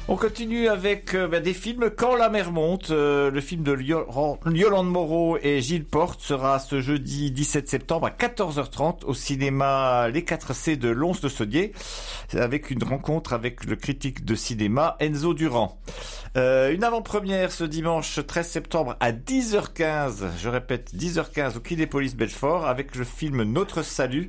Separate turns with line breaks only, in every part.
On continue avec des films. Quand la mer monte, le film de Yolande Moreau et Gilles Porte sera ce jeudi 17 septembre à 14h30 au cinéma Les 4C de Lons-le-Saunier, avec une rencontre avec le critique de cinéma Enzo Durand. Une avant-première ce dimanche 13 septembre à 10h15, je répète 10h15 au Kinépolis Belfort, avec le film Notre Salut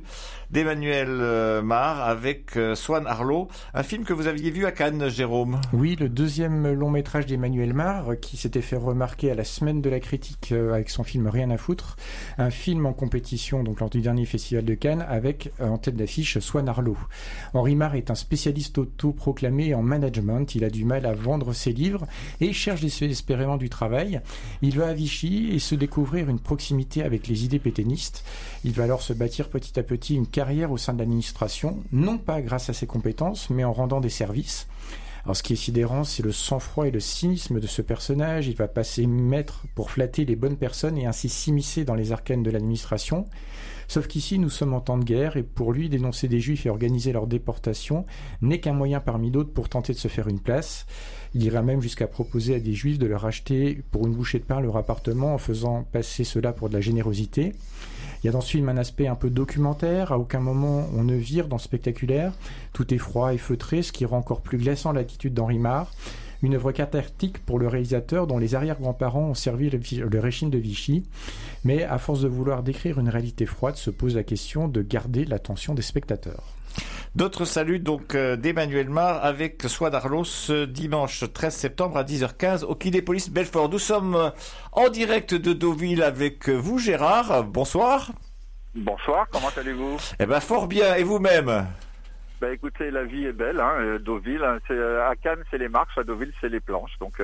d'Emmanuel Mar avec Swan Arlo, un film que vous aviez vu à Cannes, Jérôme.
Oui, le deuxième long métrage d'Emmanuel Mar, qui s'était fait remarquer à la semaine de la critique avec son film Rien à foutre, un film en compétition donc lors du dernier festival de Cannes avec en tête d'affiche Swan Arlo. Henri Mar est un spécialiste autoproclamé en management, il a du mal à vendre ses livres et cherche désespérément du travail. Il va à Vichy et se découvrir une proximité avec les idées pétainistes. Il va alors se bâtir petit à petit une carrière au sein de l'administration, non pas grâce à ses compétences, mais en rendant des services. Alors, ce qui est sidérant, c'est le sang-froid et le cynisme de ce personnage. Il va passer maître pour flatter les bonnes personnes et ainsi s'immiscer dans les arcanes de l'administration. Sauf qu'ici, nous sommes en temps de guerre et pour lui, dénoncer des juifs et organiser leur déportation n'est qu'un moyen parmi d'autres pour tenter de se faire une place. Il ira même jusqu'à proposer à des juifs de leur acheter pour une bouchée de pain leur appartement en faisant passer cela pour de la générosité. Il y a dans ce film un aspect un peu documentaire, à aucun moment on ne vire dans le spectaculaire. Tout est froid et feutré, ce qui rend encore plus glaçant l'attitude d'Henri Mar. Une œuvre cathartique pour le réalisateur dont les arrière-grands-parents ont servi le régime de Vichy. Mais à force de vouloir décrire une réalité froide, se pose la question de garder l'attention des spectateurs.
D'autres saluts donc d'Emmanuel Mar avec Swan Arlo ce dimanche 13 septembre à 10h15 au Kinépolis Belfort. Nous sommes en direct de Deauville avec vous, Gérard. Bonsoir.
Bonsoir, comment allez-vous?
Eh ben fort bien, et vous-même?
Écoutez, la vie est belle, hein, Deauville. Hein, à Cannes, c'est les marches, à Deauville, c'est les planches. Donc,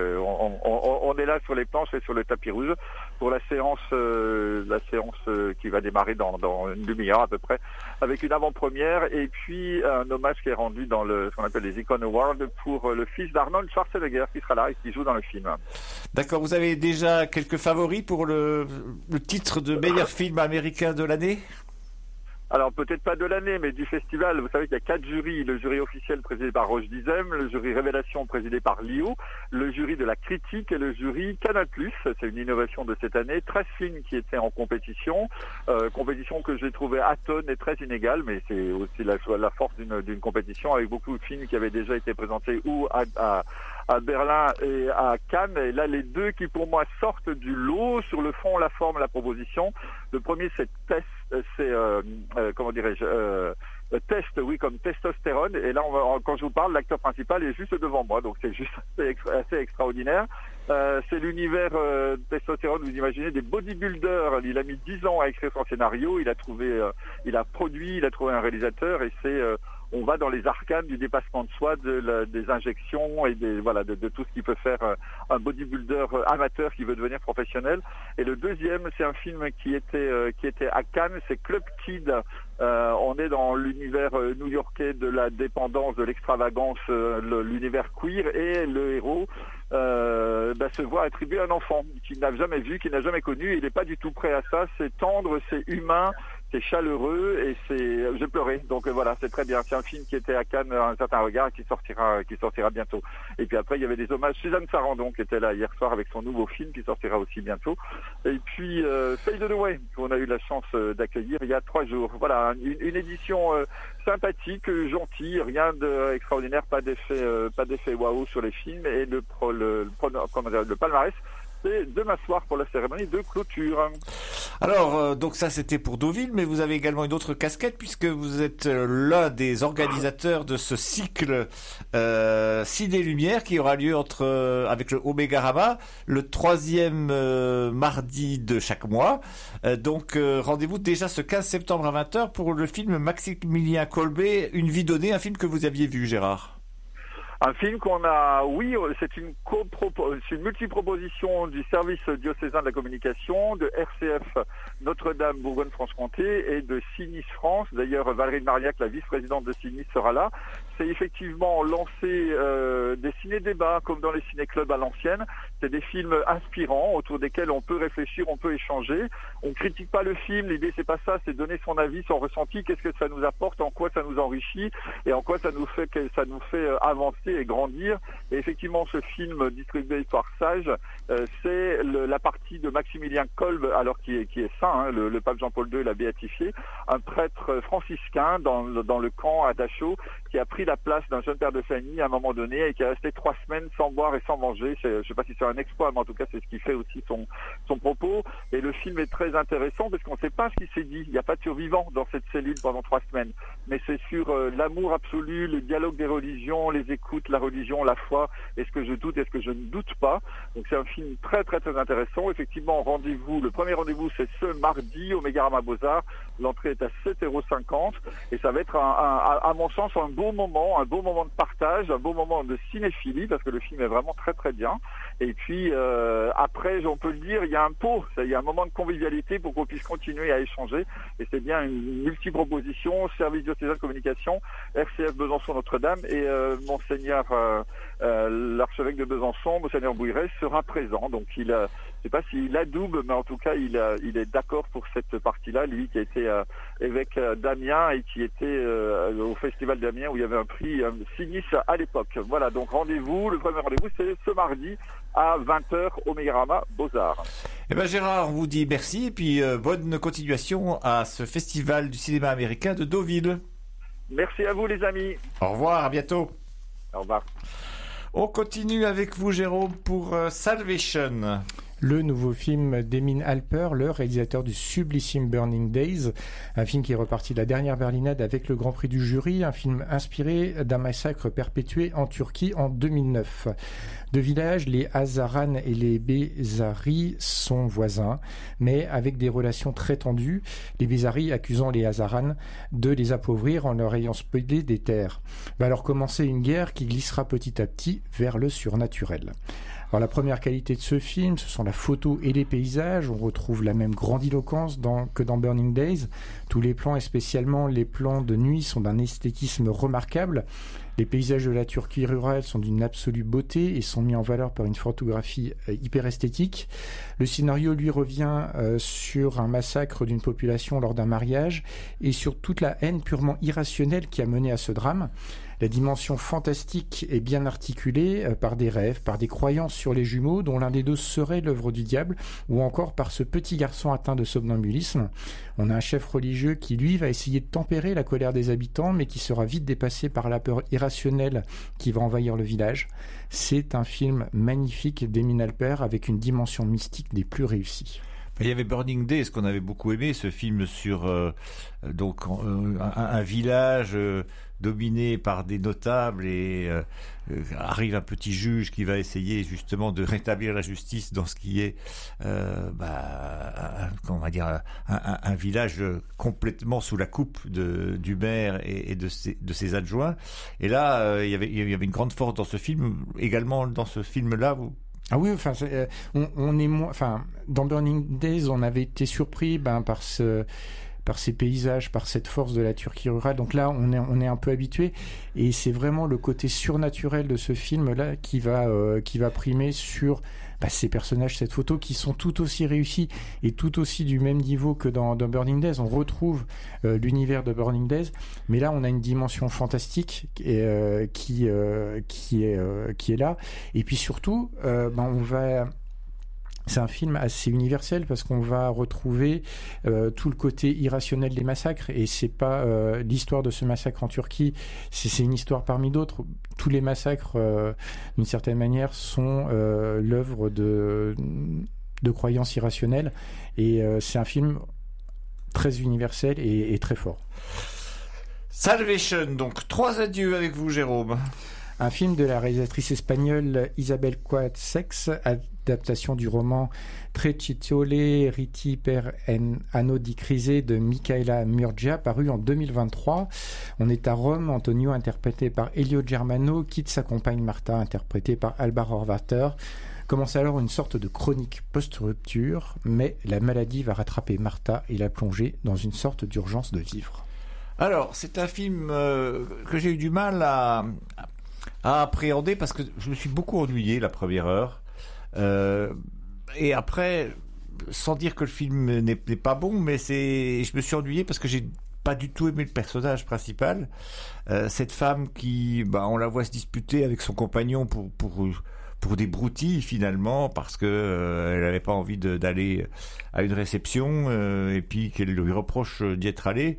on est là sur les planches et sur le tapis rouge pour la séance qui va démarrer dans une demi-heure à peu près, avec une avant-première et puis un hommage qui est rendu dans ce qu'on appelle les Icon Awards pour le fils d'Arnold Schwarzenegger qui sera là et qui joue dans le film. D'accord,
vous avez déjà quelques favoris pour le titre de meilleur film américain de l'année?
Alors peut-être pas de l'année, mais du festival. Vous savez qu'il y a 4 jurys. Le jury officiel présidé par Roche Dizem, le jury Révélation présidé par Lio, le jury de la critique et le jury Canal+. C'est une innovation de cette année. 13 films qui étaient en compétition. Compétition que j'ai trouvée atone et très inégale, mais c'est aussi la force d'une compétition avec beaucoup de films qui avaient déjà été présentés ou à Berlin et à Cannes. Et là, les deux qui pour moi sortent du lot sur le fond, la forme, la proposition. Le premier, c'est Test, oui, comme testostérone. Et là, quand je vous parle, l'acteur principal est juste devant moi, donc c'est juste assez extraordinaire. C'est l'univers testostérone. Vous imaginez des bodybuilders. Il a mis 10 ans à écrire son scénario. Il a produit, il a trouvé un réalisateur, et on va dans les arcanes du dépassement de soi, des injections et de tout ce qui peut faire un bodybuilder amateur qui veut devenir professionnel. Et le deuxième, c'est un film qui était à Cannes, c'est Club Kid. On est dans l'univers new-yorkais de la dépendance, de l'extravagance, l'univers queer, et le héros se voit attribuer un enfant qu'il n'a jamais vu, qu'il n'a jamais connu. Il n'est pas du tout prêt à ça. C'est tendre, c'est humain, c'est chaleureux et j'ai pleuré. Donc voilà, c'est très bien. C'est un film qui était à Cannes, Un certain regard, et qui sortira bientôt. Et puis après, il y avait des hommages. Suzanne Sarandon qui était là hier soir avec son nouveau film qui sortira aussi bientôt. Et puis Fade Away, qu'on a eu la chance d'accueillir il y a 3 jours. Voilà, une édition sympathique, gentille, rien d'extraordinaire, pas d'effet waouh sur les films, et le palmarès, c'est demain soir pour la cérémonie de clôture.
Alors, donc ça c'était pour Deauville, mais vous avez également une autre casquette puisque vous êtes l'un des organisateurs de ce cycle Ciné Lumière qui aura lieu avec le Omega Rama le 3e mardi de chaque mois. Donc rendez-vous déjà ce 15 septembre à 20h pour le film Maximilien Kolbe, Une vie donnée, un film que vous aviez vu, Gérard.
Un film c'est une multiproposition du service diocésain de la communication, de RCF Notre-Dame Bourgogne-Franche-Comté et de Cinis France. D'ailleurs, Valérie Mariac, la vice-présidente de Cinis, sera là. C'est effectivement lancer des ciné-débats comme dans les ciné-clubs à l'ancienne. C'est des films inspirants autour desquels on peut réfléchir, on peut échanger. On critique pas le film, l'idée c'est pas ça, c'est donner son avis, son ressenti, qu'est-ce que ça nous apporte, en quoi ça nous enrichit et en quoi ça nous fait avancer augmenter et grandir. Et effectivement, ce film distribué par Sage, c'est la partie de Maximilien Kolb, alors qui est saint, hein, le pape Jean-Paul II l'a béatifié, un prêtre franciscain dans le camp à Dachau, qui a pris la place d'un jeune père de famille à un moment donné et qui est resté 3 semaines sans boire et sans manger. Je ne sais pas si c'est un exploit, mais en tout cas c'est ce qui fait aussi son propos. Et le film est très intéressant parce qu'on ne sait pas ce qui s'est dit. Il n'y a pas de survivants dans cette cellule pendant 3 semaines. Mais c'est sur l'amour absolu, le dialogue des religions, les écoutes, la religion, la foi. Est-ce que je doute, est-ce que je ne doute pas? Donc c'est un film très très très intéressant. Effectivement, le premier rendez-vous c'est ce mardi au Mégarama Beaux-Arts. L'entrée est à 7,50 € et ça va être à mon sens un beau moment de partage, un beau moment de cinéphilie parce que le film est vraiment très très bien. Et puis après, on peut le dire, il y a un pot, il y a un moment de convivialité pour qu'on puisse continuer à échanger. Et c'est bien une multi-proposition, service diocésain de communication, RCF Besançon Notre-Dame et Monseigneur l'archevêque de Besançon, Monseigneur Bouirès, sera présent. Donc je ne sais pas s'il adoube, mais en tout cas il est d'accord pour cette partie-là, lui qui a été évêque d'Amiens et qui était au festival d'Amiens où il y avait un prix Sinis à l'époque. Voilà, donc le premier rendez-vous c'est ce mardi à 20h au Mégarama Beaux-Arts.
Eh ben Gérard, on vous dit merci et puis bonne continuation à ce festival du cinéma américain de Deauville.
Merci à vous les amis.
Au revoir, à bientôt.
Au revoir.
On continue avec vous Jérôme pour Salvation.
Le nouveau film d'Emin Alper, le réalisateur du sublissime Burning Days, un film qui est reparti de la dernière Berlinade avec le Grand Prix du jury, un film inspiré d'un massacre perpétué en Turquie en 2009. Deux villages, les Hazaran et les Bezari, sont voisins, mais avec des relations très tendues, les Bezari accusant les Hazaran de les appauvrir en leur ayant spoilé des terres. Va alors commencer une guerre qui glissera petit à petit vers le surnaturel. Alors la première qualité de ce film, ce sont la photo et les paysages. On retrouve la même grandiloquence que dans Burning Days. Tous les plans, et spécialement les plans de nuit, sont d'un esthétisme remarquable. Les paysages de la Turquie rurale sont d'une absolue beauté et sont mis en valeur par une photographie hyper esthétique. Le scénario, lui, revient sur un massacre d'une population lors d'un mariage et sur toute la haine purement irrationnelle qui a mené à ce drame. La dimension fantastique est bien articulée par des rêves, par des croyances sur les jumeaux dont l'un des deux serait l'œuvre du diable, ou encore par ce petit garçon atteint de somnambulisme. On a un chef religieux qui, lui, va essayer de tempérer la colère des habitants, mais qui sera vite dépassé par la peur irrationnelle qui va envahir le village. C'est un film magnifique d'Emin Alper avec une dimension mystique des plus réussies.
Il y avait Burning Day, ce qu'on avait beaucoup aimé, ce film sur un village dominé par des notables et arrive un petit juge qui va essayer justement de rétablir la justice dans ce qui est un village complètement sous la coupe du maire et de ses adjoints. Et là, il y avait une grande force dans ce film, également dans ce film-là.
Ah oui, enfin, dans Burning Days, on avait été surpris par ces paysages, par cette force de la Turquie rurale. Donc là, on est un peu habitué, et c'est vraiment le côté surnaturel de ce film-là qui va primer sur ces personnages, cette photo, qui sont tout aussi réussis et tout aussi du même niveau que dans Burning Days. On retrouve l'univers de Burning Days, mais là on a une dimension fantastique qui est là. Et puis surtout, c'est un film assez universel parce qu'on va retrouver tout le côté irrationnel des massacres, et c'est pas l'histoire de ce massacre en Turquie, c'est une histoire parmi d'autres. Tous les massacres, d'une certaine manière, sont l'œuvre de croyances irrationnelles, et c'est un film très universel et très fort.
Salvation, donc 3 adieux avec vous Jérôme.
Un film de la réalisatrice espagnole Isabel Coatseix, adaptation du roman Trecitole riti per un anno di crisi de Micaela Murgia, paru en 2023. On est à Rome, Antonio interprété par Elio Germano quitte sa compagne Marta interprétée par Alba Rohrwacher. Commence alors une sorte de chronique post-rupture, mais la maladie va rattraper Marta et la plonger dans une sorte d'urgence de vivre.
Alors, c'est un film que j'ai eu du mal à appréhender parce que je me suis beaucoup ennuyé la première heure. Et après, sans dire que le film n'est pas bon, mais je me suis ennuyé parce que j'ai pas du tout aimé le personnage principal. Cette femme qui, on la voit se disputer avec son compagnon pour des broutilles finalement, parce que elle n'avait pas envie d'aller à une réception, et puis qu'elle lui reproche d'y être allée.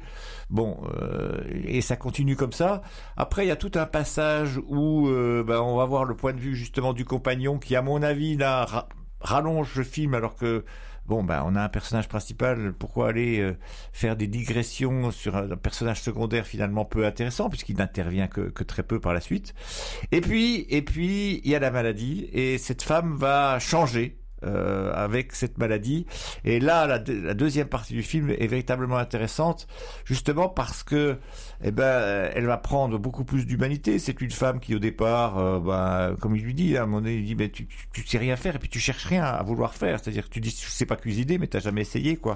Et ça continue comme ça. Après, il y a tout un passage où on va voir le point de vue justement du compagnon qui, à mon avis, là, rallonge le film, alors que on a un personnage principal, pourquoi aller faire des digressions sur un personnage secondaire finalement peu intéressant, puisqu'il n'intervient que très peu par la suite. Et puis il y a la maladie, et cette femme va changer avec cette maladie. Et là, la deuxième partie du film est véritablement intéressante, justement parce que elle va prendre beaucoup plus d'humanité. C'est une femme qui, au départ, comme il lui dit, à un moment donné, il dit tu sais rien faire, et puis tu cherches rien à vouloir faire. C'est-à-dire que tu dis je sais pas cuisiner, mais t'as jamais essayé, quoi.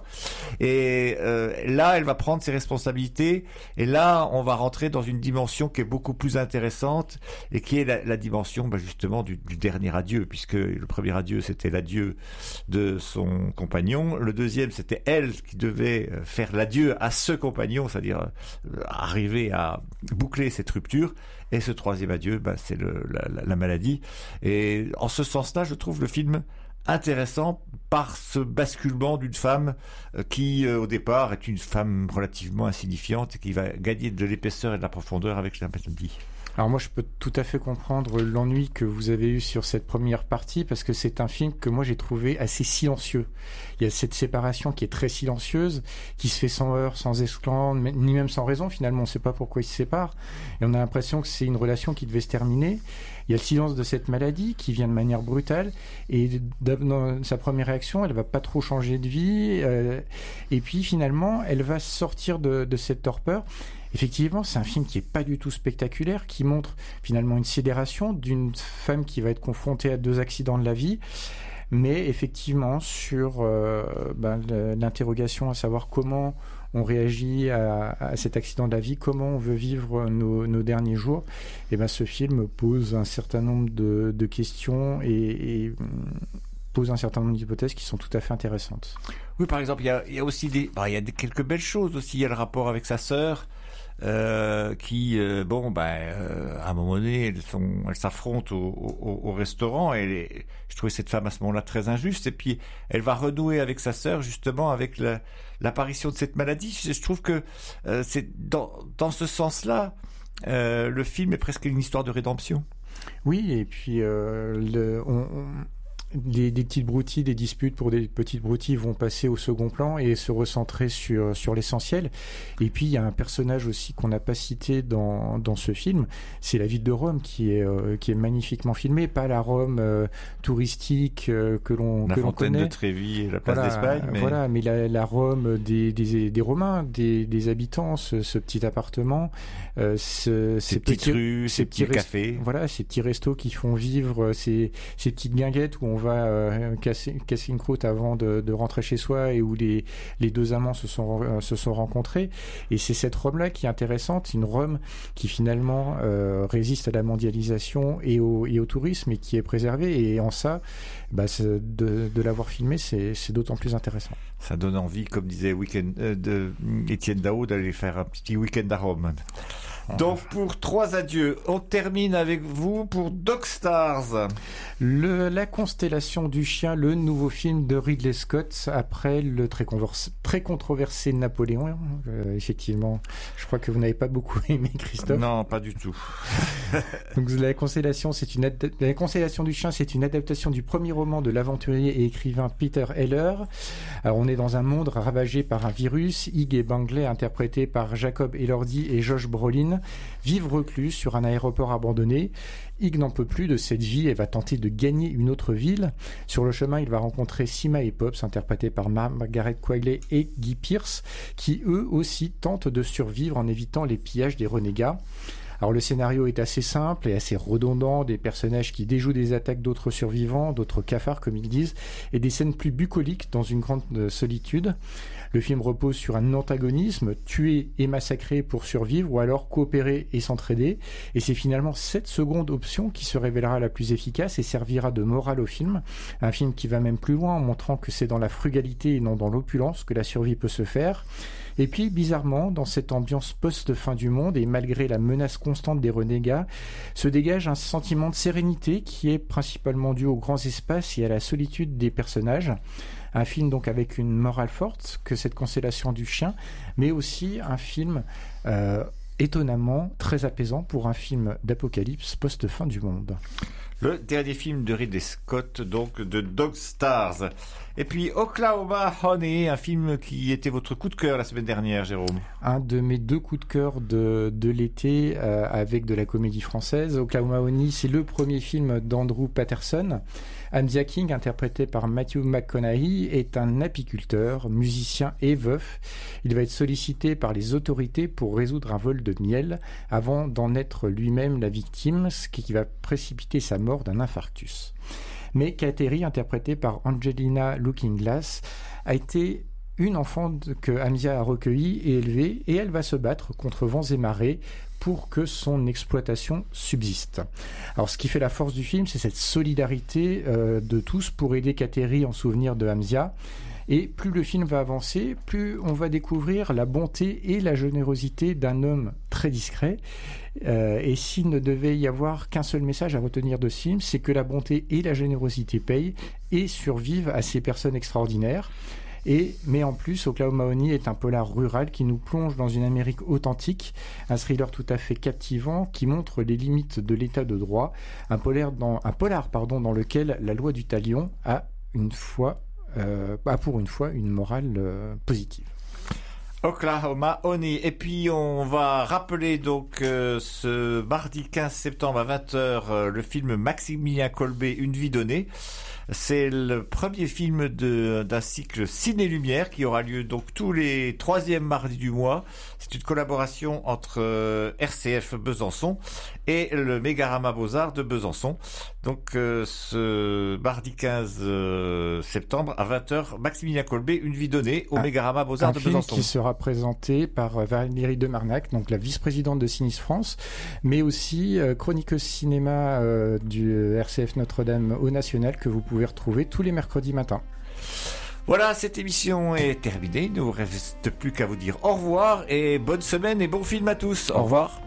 Et là, elle va prendre ses responsabilités, et là, on va rentrer dans une dimension qui est beaucoup plus intéressante, et qui est la dimension justement du dernier adieu, puisque le premier adieu, c'était l'adieu de son compagnon. Le deuxième, c'était elle qui devait faire l'adieu à ce compagnon, c'est-à-dire arriver à boucler cette rupture. Et ce troisième adieu, c'est la maladie. Et en ce sens-là, je trouve le film intéressant par ce basculement d'une femme qui, au départ, est une femme relativement insignifiante et qui va gagner de l'épaisseur et de la profondeur avec la maladie.
Alors moi, je peux tout à fait comprendre l'ennui que vous avez eu sur cette première partie, parce que c'est un film que moi j'ai trouvé assez silencieux. Il y a cette séparation qui est très silencieuse, qui se fait sans heurts, sans esclandre, ni même sans raison. Finalement, on ne sait pas pourquoi ils se séparent, et on a l'impression que c'est une relation qui devait se terminer. Il y a le silence de cette maladie qui vient de manière brutale, et dans sa première réaction, elle va pas trop changer de vie, et puis finalement, elle va sortir de cette torpeur. Effectivement, c'est un film qui est pas du tout spectaculaire, qui montre finalement une sidération d'une femme qui va être confrontée à 2 accidents de la vie, mais effectivement sur l'interrogation à savoir comment on réagit à cet accident de la vie, comment on veut vivre nos derniers jours. Et ce film pose un certain nombre de questions et pose un certain nombre d'hypothèses qui sont tout à fait intéressantes.
Oui, par exemple, il y a aussi quelques belles choses aussi. Il y a le rapport avec sa sœur. Qui à un moment donné elles s'affrontent au restaurant, et je trouvais cette femme à ce moment-là très injuste, et puis elle va renouer avec sa sœur justement avec l'apparition de cette maladie. Je trouve que c'est dans ce sens-là le film est presque une histoire de rédemption.
Oui, et puis des petites broutilles, des disputes pour des petites broutilles vont passer au second plan et se recentrer sur l'essentiel. Et puis il y a un personnage aussi qu'on n'a pas cité dans ce film, c'est la ville de Rome qui est magnifiquement filmée, pas la Rome touristique que l'on connaît. La
fontaine de Trévi et la place d'Espagne.
Mais la Rome des Romains, des habitants, ce petit appartement, ces
petites rues, ces petits cafés.
Voilà, ces petits restos qui font vivre ces petites guinguettes où on va casser une croûte avant de rentrer chez soi, et où les 2 amants se sont rencontrés. Et c'est cette Rome-là qui est intéressante, une Rome qui finalement résiste à la mondialisation et au tourisme, et qui est préservée. Et en ça, de l'avoir filmé, c'est d'autant plus intéressant.
Ça donne envie, comme disait Étienne Dao, d'aller faire un petit week-end à Rome. Donc pour 3 adieux, on termine avec vous pour Dog Stars.
La constellation du chien, le nouveau film de Ridley Scott après le très controversé Napoléon. Effectivement, je crois que vous n'avez pas beaucoup aimé, Christophe.
Non, pas du tout.
Donc la constellation du chien, c'est une adaptation du premier roman de l'aventurier et écrivain Peter Heller. Alors on est dans un monde ravagé par un virus. Ig et Bangley, interprétés par Jacob Elordi et Josh Brolin, vivent reclus sur un aéroport abandonné. Ig n'en peut plus de cette vie et va tenter de gagner une autre ville. Sur le chemin, il va rencontrer Sima et Pops, interprétés par Margaret Qualley et Guy Pearce, qui eux aussi tentent de survivre en évitant les pillages des renégats. Alors le scénario est assez simple et assez redondant, des personnages qui déjouent des attaques d'autres survivants, d'autres cafards comme ils disent, et des scènes plus bucoliques dans une grande solitude. Le film repose sur un antagonisme, tuer et massacrer pour survivre, ou alors coopérer et s'entraider. Et c'est finalement cette seconde option qui se révélera la plus efficace et servira de morale au film. Un film qui va même plus loin en montrant que c'est dans la frugalité et non dans l'opulence que la survie peut se faire. Et puis, bizarrement, dans cette ambiance post-fin du monde, et malgré la menace constante des renégats, se dégage un sentiment de sérénité qui est principalement dû aux grands espaces et à la solitude des personnages. Un film donc avec une morale forte, que cette constellation du chien, mais aussi un film étonnamment très apaisant pour un film d'apocalypse post-fin du monde.
Le dernier film de Ridley Scott, donc de Dog Stars. Et puis Oklahoma Honey, un film qui était votre coup de cœur la semaine dernière, Jérôme.
Un de mes 2 coups de cœur de l'été avec de la comédie française. Oklahoma Honey, c'est le premier film d'Andrew Patterson. Amzia King, interprété par Matthew McConaughey, est un apiculteur, musicien et veuf. Il va être sollicité par les autorités pour résoudre un vol de miel avant d'en être lui-même la victime, ce qui va précipiter sa mort d'un infarctus. Mais Kateri, interprétée par Angelina Looking-Glass, a été une enfant que Amzia a recueillie et élevée, et elle va se battre contre vents et marées pour que son exploitation subsiste. Alors, ce qui fait la force du film, c'est cette solidarité de tous pour aider Kateri en souvenir de Amzia. Et plus le film va avancer, plus on va découvrir la bonté et la générosité d'un homme très discret. Et s'il ne devait y avoir qu'un seul message à retenir de ce film, c'est que la bonté et la générosité payent et survivent à ces personnes extraordinaires. Mais en plus, Oklahoma Honey est un polar rural qui nous plonge dans une Amérique authentique, un thriller tout à fait captivant qui montre les limites de l'état de droit, un polar dans lequel la loi du talion a pour une fois une morale positive.
Oklahoma Honey. Et puis on va rappeler donc ce mardi 15 septembre à 20h le film Maximilien Kolbe, Une vie donnée. C'est le premier film d'un cycle Ciné-Lumière qui aura lieu donc tous les 3e mardis du mois. C'est une collaboration entre RCF Besançon et le Mégarama Beaux-Arts de Besançon. Donc ce mardi 15 septembre à 20h, Maximilien Kolbe, Une vie donnée au Mégarama Beaux-Arts de Besançon. Un
film qui sera présenté par Valérie Demarnac, donc la vice-présidente de Cinis France, mais aussi chroniqueuse cinéma du RCF Notre-Dame au National, que vous pouvez retrouver tous les mercredis matins.
Voilà, cette émission est terminée. Il ne vous reste plus qu'à vous dire au revoir et bonne semaine et bon film à tous. Au revoir.